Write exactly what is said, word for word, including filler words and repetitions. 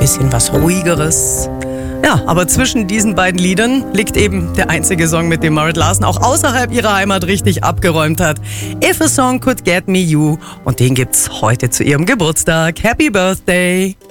bisschen was Ruhigeres. Ja, aber zwischen diesen beiden Liedern liegt eben der einzige Song, mit dem Marit Larsen auch außerhalb ihrer Heimat richtig abgeräumt hat. If a Song Could Get Me You. Und den gibt's heute zu ihrem Geburtstag. Happy Birthday!